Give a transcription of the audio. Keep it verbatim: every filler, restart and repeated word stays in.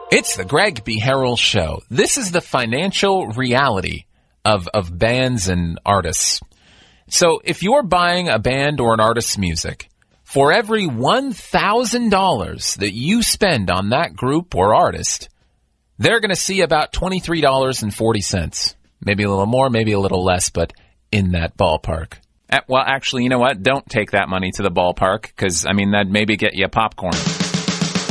It's the Greg B. Harrell Show. This is the financial reality of, of bands and artists. So if you're buying a band or an artist's music, for every one thousand dollars that you spend on that group or artist, they're going to see about twenty-three dollars and forty cents. Maybe a little more, maybe a little less, but in that ballpark. Well, actually, you know what? Don't take that money to the ballpark because, I mean, that'd maybe get you popcorn.